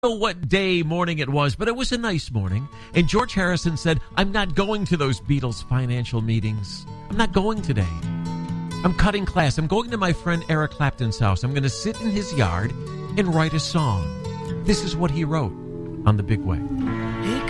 know what morning it was, but it was a nice morning. And George Harrison said, I'm not going to those Beatles financial meetings. I'm not going today. I'm cutting class. I'm going to my friend Eric Clapton's house. I'm going to sit in his yard and write a song. This is what he wrote on The Big Way.